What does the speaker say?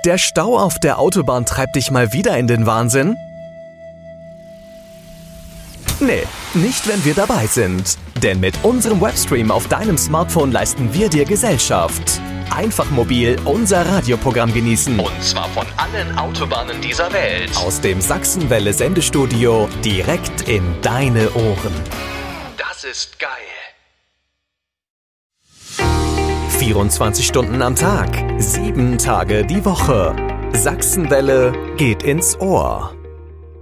Der Stau auf der Autobahn treibt dich mal wieder in den Wahnsinn? Nee, nicht wenn wir dabei sind. Denn mit unserem Webstream auf deinem Smartphone leisten wir dir Gesellschaft. Einfach mobil unser Radioprogramm genießen. Und zwar von allen Autobahnen dieser Welt. Aus dem Sachsenwelle-Sendestudio direkt in deine Ohren. Das ist geil. 24 Stunden am Tag, 7 Tage die Woche. Sachsenwelle geht ins Ohr.